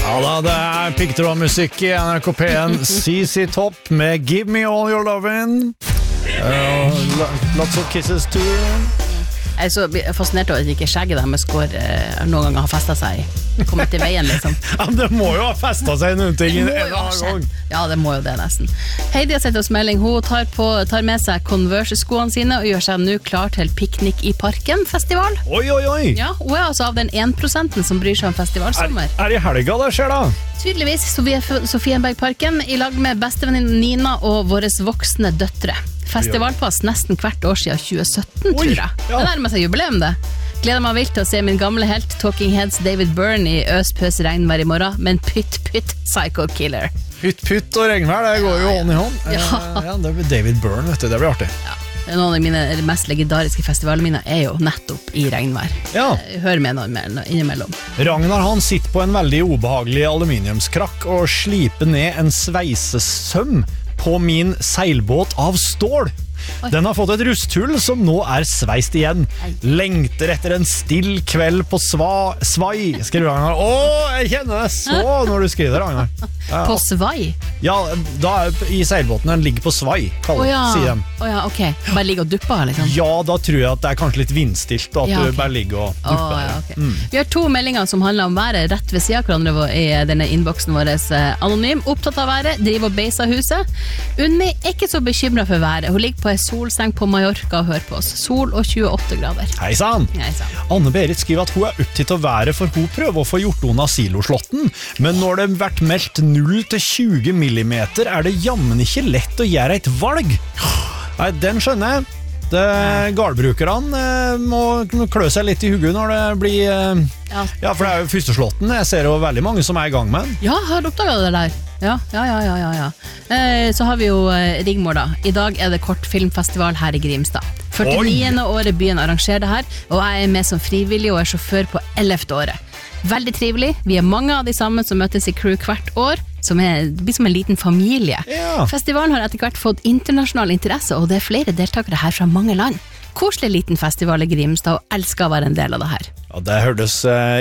Ja da, det Picture-musikk I NRK P1 CC Top med Give Me All Your Lovin' Lots of kisses too. Jeg så fascinert over at ikke skjegget deres går noen ganger har festet seg kommet til veien liksom. Ja, det må jo ha festet seg noen ting en eller annen gang. Ja, det må jo det nesten. Heidi har sett oss melding. Hun tar med seg Converse-skoene sine og gjør seg nå klar til Piknik I Parken festival. Oi. Ja, hun altså av den 1% som bryr seg om festivalsommer. Er I helga det skjer da? Tydeligvis Sofienbergparken I lag med bestevenninnen Nina og våres voksne døtre. Festivalpass nesten hvert år siden 2017, tror jeg. Ja. Det nærmer seg jubileum, det. Gleder meg vilt til å se min gamle helt Talking Heads David Byrne I øs-pøs regnvær I morgen, men pytt, Psycho Killer. Pytt og regnvær, det går jo hånd I hånd. Ja, det blir David Byrne, vet du, det blir artig. Ja. Noen av mine mest legendariske festivaler mine jo nettopp I regnvær. Ja. Jeg hører med noe innimellom. Ragnar han sitter på en veldig ubehagelig aluminiumskrakk og sliper ned en sveisesøm på min seilbåt av stål. Den har fått et rusthull som nå sveist igjen. Lengter etter en still kveld på svai, skriver Ragnar. Jeg kjenner det så når du skriver det, Ragnar. Ja. På svai? Ja, da I seilbåten den ligger på svai, sier de. Ok. Bare ligger og dupper, liksom? Ja, da tror jeg at det kanskje litt vindstilt, at du bare ligger og dupper. Okay. Vi har 2 meldinger som handler om været rett ved siden av hverandre I denne innboksen vår. Anonym, opptatt av været, driver og beiser huset. Unni ikke så bekymret for været. Hun ligger på en solseng på Mallorca og hører på oss. Sol og 28 grader. Heisan! Anne-Berit skriver at hun opptatt av været, for hun prøver å få gjort unna siloslotten, men når det vært meldt 0 til 20 millimeter, det jammen ikke lett å gjøre et valg. Nei, den skjønner jeg. Gardbrukerne må klø seg litt I hugget når det blir ja, for det jo første slåtten. Jeg ser jo veldig mange som I gang med den. Ja, har du oppdaget det der? Ja. Så har vi jo Rigmor da. I dag det kortfilmfestival her I Grimstad. 49. året byen arrangerer det her, og jeg med som frivillig og sjåfør på 11. året. Veldig trivelig. Vi mange av de samme som møtes I crew hvert år, som blir som en liten familie. Ja. Festivalen har etter hvert fått internasjonal interesse, og det flere deltakere her fra mange land. Koselig liten festival I Grimstad, og elsker å være en del av det her. Ja, det hørtes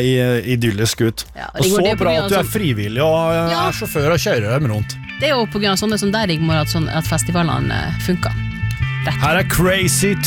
idyllisk ut. Ja, og så bra at du frivillig og sjåfør og kjører dem rundt. Det jo på grunn av sånne som der, Rigmor, at festivalene funker. Her Crazy